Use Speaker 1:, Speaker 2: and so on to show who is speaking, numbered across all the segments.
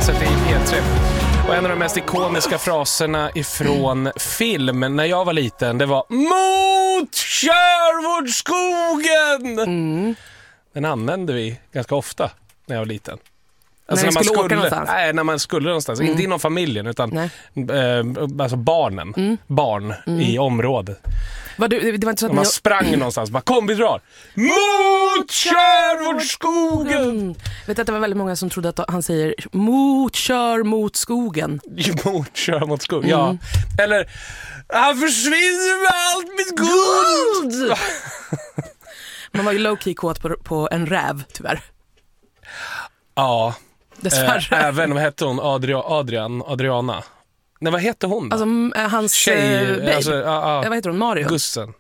Speaker 1: Palatset i P3. Och en av de mest ikoniska fraserna ifrån film när jag var liten, det var mot Sherwoodskogen! Den använde vi ganska ofta när jag var liten. Alltså
Speaker 2: när man skulle åka någonstans?
Speaker 1: Nej, när man skulle någonstans. Inte inom familjen, utan alltså barnen. Barn i området.
Speaker 2: Det var inte så att
Speaker 1: man sprang någonstans, bara kom vi drar. Mot Sherwoodskogen!
Speaker 2: Vet att det var väldigt många som trodde att han säger kör mot skogen.
Speaker 1: Kör mot skogen, ja. Eller, han försvinner med allt mitt guld!
Speaker 2: Man var ju low-key kåt på en räv, tyvärr.
Speaker 1: Ja.
Speaker 2: Dessvärre.
Speaker 1: Även, vad hette hon? Adriana. Nej, vad heter hon då?
Speaker 2: Alltså hans
Speaker 1: tjej,
Speaker 2: vad heter hon? Marion?
Speaker 1: Gussen.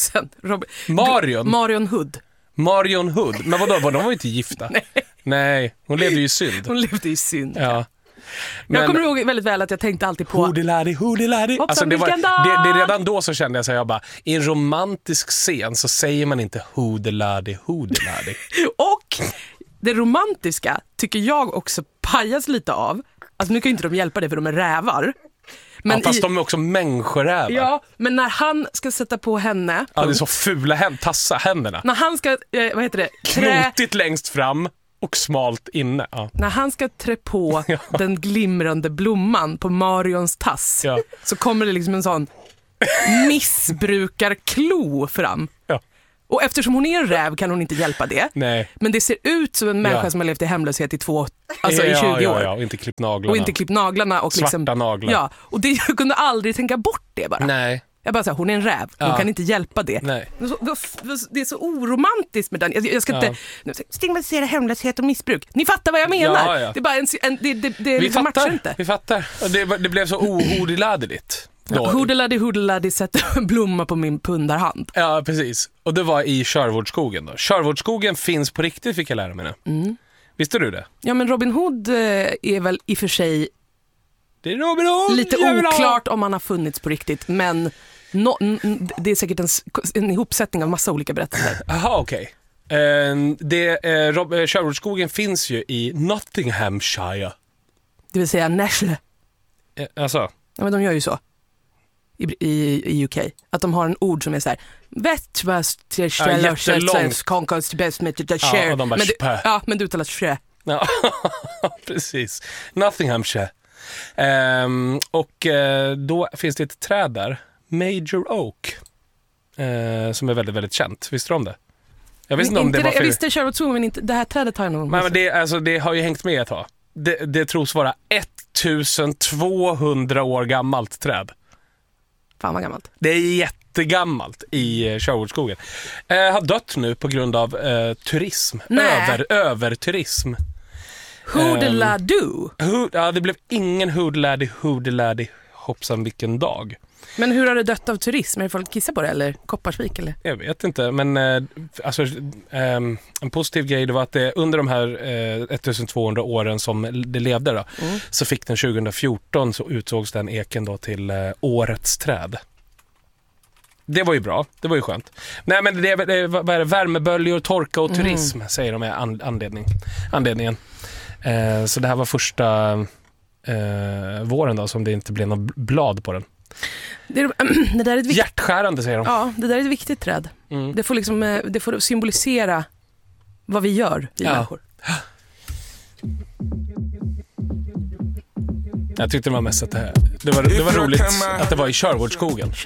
Speaker 2: Marion Hood.
Speaker 1: Marion Hood. Men vadå, de var ju inte gifta. Nej, hon levde ju i synd.
Speaker 2: Ja. Men, jag kommer ihåg väldigt väl att jag tänkte alltid på
Speaker 1: Hoodiladi. Alltså det redan då så kände jag så här, jag bara, i en romantisk scen så säger man inte hoodiladi.
Speaker 2: Och det romantiska tycker jag också pajas lite av. Alltså nu kan ju inte de hjälpa det för de är rävar. Men
Speaker 1: fast de är också människorävar.
Speaker 2: Ja, men när han ska sätta på henne...
Speaker 1: Ja, det är så fula händerna.
Speaker 2: När han ska, vad heter det?
Speaker 1: Knotigt längst fram och smalt inne. Ja.
Speaker 2: När han ska trä på den glimrande blomman på Marions tass, så kommer det liksom en sån missbrukarklo fram. Ja. Och eftersom hon är en räv kan hon inte hjälpa det.
Speaker 1: Nej.
Speaker 2: Men det ser ut som en människa som har levt i hemlöshet i i 20 år.
Speaker 1: Ja, och inte klippt naglarna.
Speaker 2: Och inte klippt naglarna. Och
Speaker 1: svarta
Speaker 2: liksom,
Speaker 1: naglar.
Speaker 2: Ja, och jag kunde aldrig tänka bort det bara.
Speaker 1: Nej.
Speaker 2: Jag bara säger, hon är en räv. Hon kan inte hjälpa det.
Speaker 1: Nej.
Speaker 2: Det är så oromantiskt med den. Jag ska inte stigmatisera hemlöshet och missbruk. Ni fattar vad jag menar. Ja. Det är bara det liksom matchar inte.
Speaker 1: Vi fattar. Det blev så ohodiladeligt.
Speaker 2: Hoodiladi sätter en blomma på min pundarhand.
Speaker 1: Ja, precis. Och det var i Sherwoodskogen då. Sherwoodskogen finns på riktigt, fick jag lära mig nu. Visste du det? Ja, men
Speaker 2: Robin Hood är väl i och för sig
Speaker 1: det är Robin Hood,
Speaker 2: lite oklart om han har funnits på riktigt. Men det är säkert en ihopsättning av massa olika berättelser.
Speaker 1: Jaha, okej. Sherwoodskogen finns ju i Nottinghamshire.
Speaker 2: Det vill säga Nässjö.
Speaker 1: Alltså?
Speaker 2: Ja, men de gör ju så. I UK. Att de har en ord som är så här men du uttalar sjö.
Speaker 1: Ja, precis. Nottinghamshire. Och då finns det ett träd där, Major Oak, som är väldigt, väldigt känt. Visste du om det? Jag visste inte om det var
Speaker 2: jag visste Sherwoodskogen, men inte det här trädet har jag nog.
Speaker 1: Men det har ju hängt med ett tag. Det tros vara 1200 år gammalt träd.
Speaker 2: Fan vad gammalt.
Speaker 1: Det är jättegammalt i Sherwoodskogen. Har dött nu på grund av turism. Överturism.
Speaker 2: Hoodiladu.
Speaker 1: Ja, det blev ingen hoodiladi hoppsan vilken dag.
Speaker 2: Men hur har det dött av turism? Är det folk kissar på det eller Kopparsvik eller?
Speaker 1: Jag vet inte, men alltså, en positiv grej det var att det, under de här 1200 åren som det levde då, så fick den 2014 så utsågs den eken då till årets träd. Det var ju bra, det var ju skönt. Nej, men vad är det? Värmeböljor, torka och turism säger de är anledningen. Så det här var första våren då som det inte blev något blad på den.
Speaker 2: Det där är ett
Speaker 1: hjärtskärande säger de.
Speaker 2: Ja, det där är ett viktigt träd. Det får liksom, det får symbolisera vad vi gör i människor.
Speaker 1: Jag tyckte det var mest att det var roligt att det var i Sherwoodskogen.